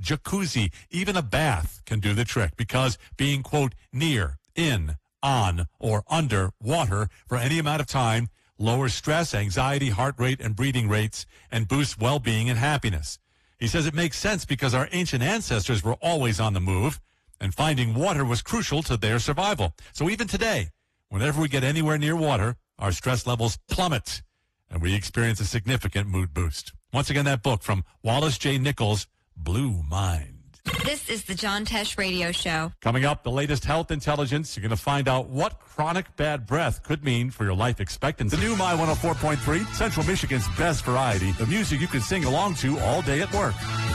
jacuzzi, even a bath can do the trick because being, quote, near, in, on, or under water for any amount of time lowers stress, anxiety, heart rate, and breathing rates and boosts well-being and happiness. He says it makes sense because our ancient ancestors were always on the move, and finding water was crucial to their survival. So even today, whenever we get anywhere near water, our stress levels plummet, and we experience a significant mood boost. Once again, that book from Wallace J. Nichols, Blue Mind. This is the John Tesh Radio Show. Coming up, the latest health intelligence. You're going to find out what chronic bad breath could mean for your life expectancy. The new My 104.3, Central Michigan's best variety. The music you can sing along to all day at work.